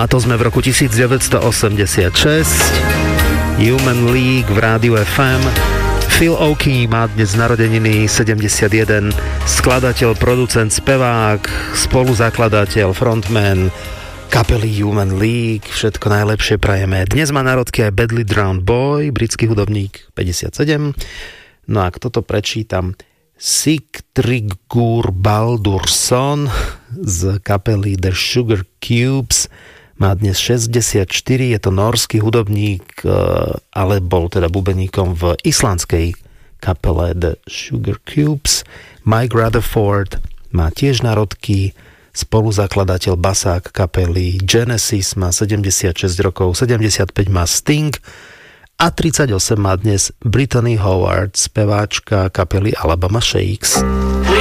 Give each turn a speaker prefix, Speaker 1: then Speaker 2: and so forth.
Speaker 1: A to sme v roku 1986. Human League v Rádiu FM. Phil Oakey má dnes narodeniny 71, skladateľ, producent, spevák, spoluzakladateľ, frontman kapely Human League, všetko najlepšie prajeme. Dnes má narodky aj Badly Drowned Boy, britský hudobník, 57. No a kto to prečítam? Sigtryggur Baldursson z kapely The Sugar Cubes má dnes 64, je to norský hudobník, ale bol teda bubeníkom v islandskej kapele The Sugar Cubes. Mike Rutherford má tiež narodky, spoluzakladateľ, basák kapely Genesis, má 76 rokov, 75 má Sting a 38 má dnes Brittany Howard, speváčka kapely Alabama Shakes.